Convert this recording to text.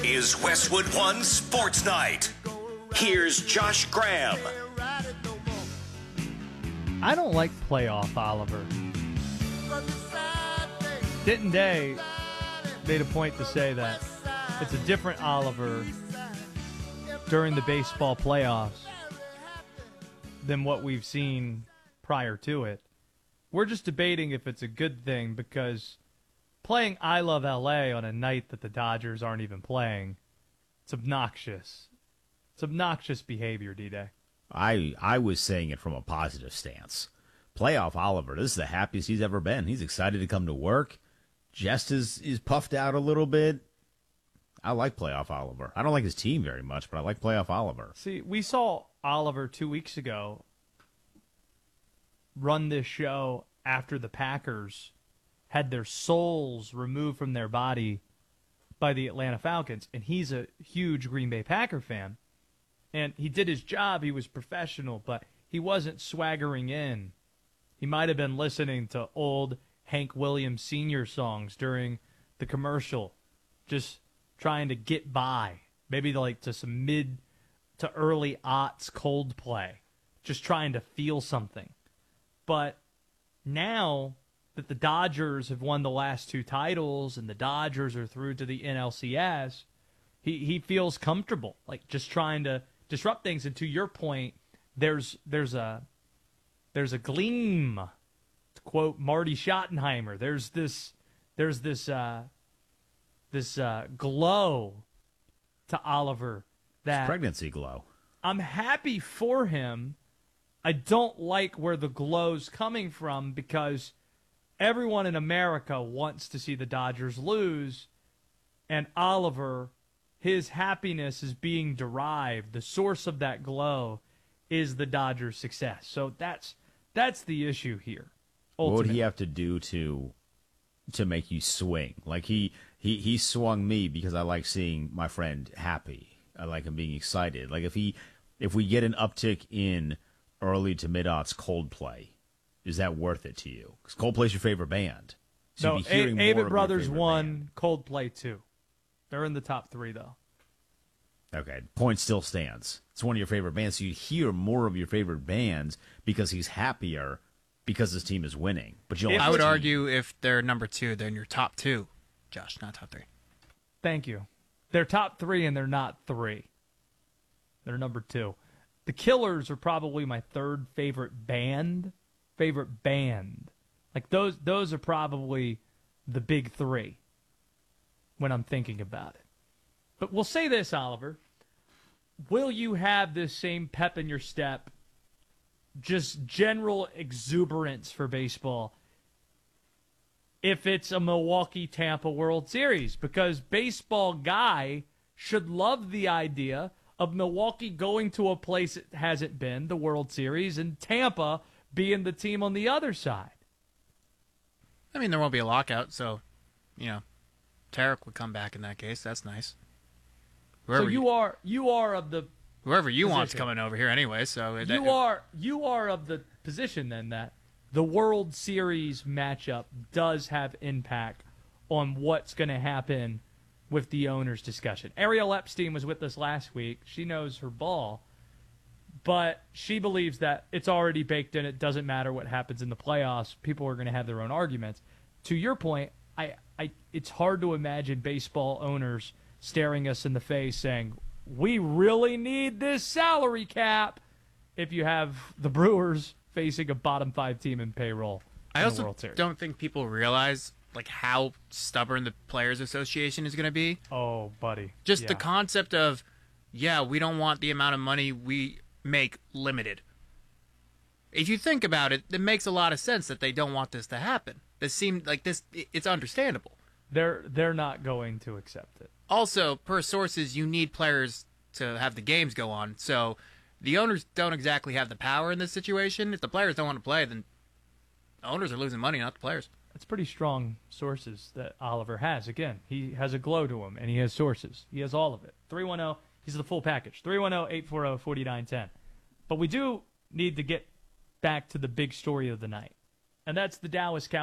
is Westwood One Sports Night. Here's Josh Graham. I don't like playoff Oliver. Denton Day made a point to say that it's a different Oliver during the baseball playoffs than what we've seen prior to it. We're just debating if it's a good thing because playing I Love L.A. on a night that the Dodgers aren't even playing, it's obnoxious. It's obnoxious behavior, D-Day. I was saying it from a positive stance. Playoff Oliver, this is the happiest he's ever been. He's excited to come to work. Just is puffed out a little bit. I like playoff Oliver. I don't like his team very much, but I like playoff Oliver. See, we saw Oliver 2 weeks ago run this show after the Packers had their souls removed from their body by the Atlanta Falcons, and he's a huge Green Bay Packer fan. And he did his job. He was professional, but he wasn't swaggering in. He might have been listening to old Hank Williams Sr. songs during the commercial, just trying to get by. Maybe like to some mid to early aughts Coldplay, just trying to feel something. But now that the Dodgers have won the last two titles and the Dodgers are through to the NLCS, he feels comfortable, like just trying to disrupt things. And to your point, there's a gleam, to quote Marty Schottenheimer. There's this glow to Oliver that it's pregnancy glow. I'm happy for him. I don't like where the glow's coming from because everyone in America wants to see the Dodgers lose, and Oliver, his happiness is being derived. The source of that glow is the Dodgers' success. So that's the issue here. Ultimately. What would he have to do to make you swing? Like he swung me because I like seeing my friend happy. I like him being excited. Like if we get an uptick in early to mid-aughts Coldplay, is that worth it to you? Because Coldplay's your favorite band. So no, Avett Brothers won, Coldplay 2. They're in the top 3, though. Okay, point still stands. It's one of your favorite bands, so you hear more of your favorite bands because he's happier because his team is winning. But I would argue if they're number 2, they're in your top 2, Josh, not top 3. Thank you. They're top 3 and they're not 3. They're number 2. The Killers are probably my third favorite band. Like those are probably the big 3 when I'm thinking about it. But we'll say this, Oliver. Will you have this same pep in your step, just general exuberance for baseball, if it's a Milwaukee-Tampa World Series? Because baseball guy should love the idea of Milwaukee going to a place it hasn't been, the World Series, and Tampa being the team on the other side. I mean, there won't be a lockout, so, Tarek would come back in that case. That's nice. So you are of the whoever you position. want's coming over here anyway. So you are of the position then that the World Series matchup does have impact on what's going to happen with the owners' discussion. Ariel Epstein was with us last week. She knows her ball, but she believes that it's already baked in. It doesn't matter what happens in the playoffs. People are going to have their own arguments. To your point, it's hard to imagine baseball owners staring us in the face saying, we really need this salary cap if you have the Brewers facing a bottom 5 team in payroll. I also don't think people realize how stubborn the Players Association is going to be. Oh, buddy. Just the concept of, we don't want the amount of money we make limited. If you think about it, it makes a lot of sense that they don't want this to happen. It's understandable. They're not going to accept it. Also, per sources, you need players to have the games go on. So the owners don't exactly have the power in this situation. If the players don't want to play, then the owners are losing money, not the players. It's pretty strong sources that Oliver has. Again, he has a glow to him, and he has sources. He has all of it. 310, he's the full package. 310-840-4910. But we do need to get back to the big story of the night, and that's the Dallas Cowboys.